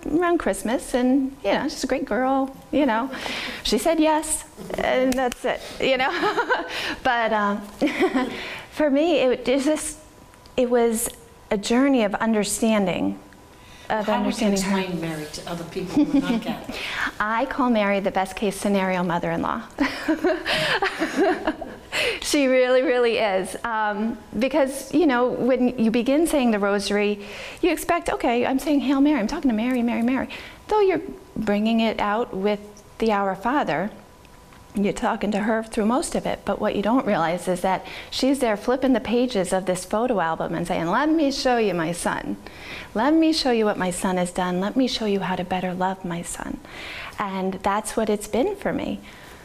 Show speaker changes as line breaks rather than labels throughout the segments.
around Christmas, and she's a great girl. She said yes, and that's it. But for me, it was a journey of understanding.
How would you explain Mary to other people who are not Catholic?
I call Mary the best case scenario mother-in-law. She really, really is. Because, when you begin saying the rosary, you expect, okay, I'm saying Hail Mary, I'm talking to Mary, Mary, Mary. Though you're bringing it out with the Our Father, you're talking to her through most of it. But what you don't realize is that she's there flipping the pages of this photo album and saying, let me show you my son. Let me show you what my son has done. Let me show you how to better love my son. And that's what it's been for me.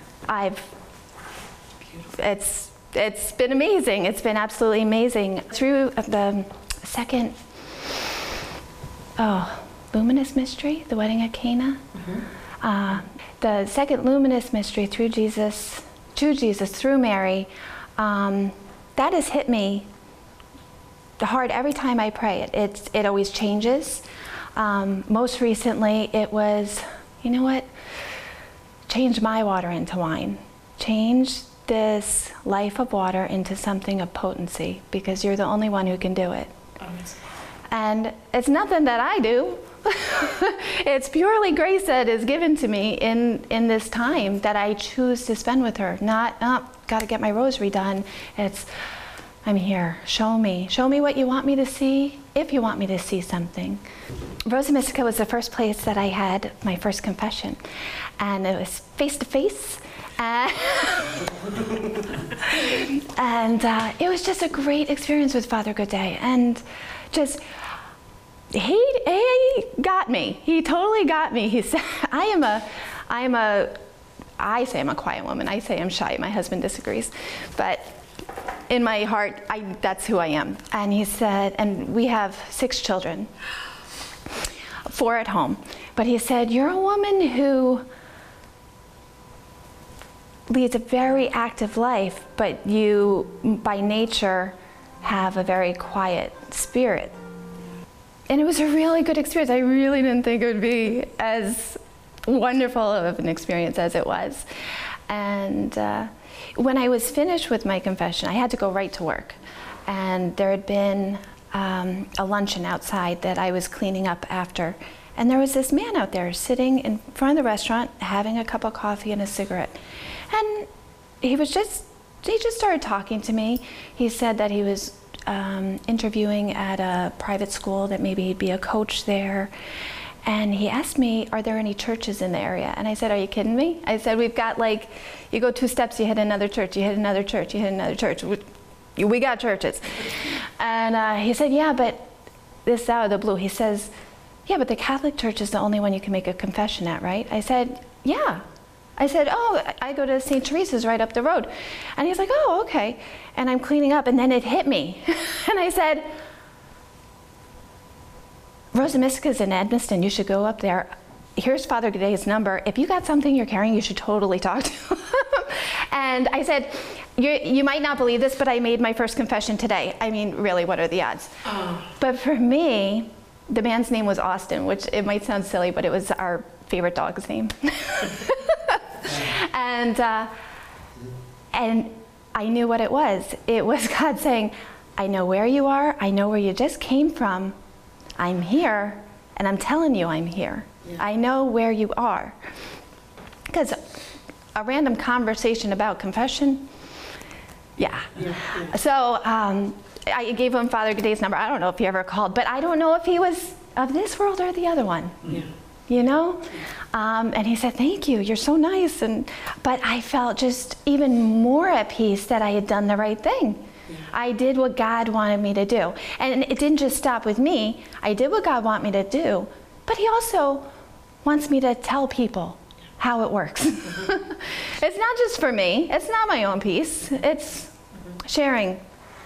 It's been amazing. It's been absolutely amazing. Through the second, luminous mystery, the wedding at Cana. The second luminous mystery through Jesus, to Jesus, through Mary, that has hit me hard every time I pray. It always changes. Most recently, it was, change my water into wine. Change this life of water into something of potency, because you're the only one who can do it. And it's nothing that I do. It's purely grace that is given to me in this time that I choose to spend with her. Not, got to get my rosary done. It's, I'm here. Show me what you want me to see, if you want me to see something. Rosa Mystica was the first place that I had my first confession. And it was face-to-face. And it was just a great experience with Father Godet. And just, he got me. He totally got me. He said, I say I'm a quiet woman. I say I'm shy. My husband disagrees. But in my heart, that's who I am. And he said, and we have 6 children, 4 at home. But he said, you're a woman who leads a very active life, but you, by nature, have a very quiet spirit. And it was a really good experience. I really didn't think it would be as wonderful of an experience as it was. And when I was finished with my confession, I had to go right to work. And there had been a luncheon outside that I was cleaning up after. And there was this man out there sitting in front of the restaurant, having a cup of coffee and a cigarette. And he just started talking to me. He said that he was interviewing at a private school, that maybe he'd be a coach there. And he asked me, are there any churches in the area? And I said, are you kidding me? I said, we've got you go 2 steps, you hit another church, you hit another church, you hit another church. We got churches. And he said, yeah, but this is out of the blue. He says, yeah, but the Catholic Church is the only one you can make a confession at, right? I said, yeah. I said, oh, I go to St. Teresa's right up the road. And he's like, oh, okay. And I'm cleaning up, and then it hit me. And I said, Rosa Mystica's in Edmiston, you should go up there. Here's Father Godet's number. If you got something you're carrying, you should totally talk to him. And I said, you might not believe this, but I made my first confession today. I mean, really, what are the odds? But for me, the man's name was Austin, which it might sound silly, but it was our favorite dog's name. And I knew what it was. It was God saying, I know where you are. I know where you just came from. I'm here, and I'm telling you I'm here. Yeah. I know where you are. Because a random conversation about confession, yeah. So I gave him Father Godet's number. I don't know if he ever called, but I don't know if he was of this world or the other one. Yeah. You know? And he said, thank you, you're so nice. But I felt just even more at peace that I had done the right thing. Yeah. I did what God wanted me to do. And it didn't just stop with me. I did what God wanted me to do, but he also wants me to tell people how it works. It's not just for me. It's not my own peace. It's sharing.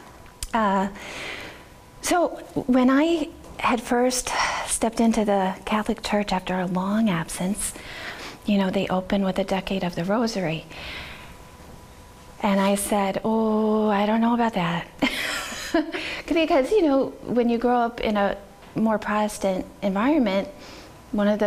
So when I had first stepped into the Catholic Church after a long absence, you know, they opened with a decade of the Rosary. And I said, oh, I don't know about that. Because, you know, when you grow up in a more Protestant environment, one of the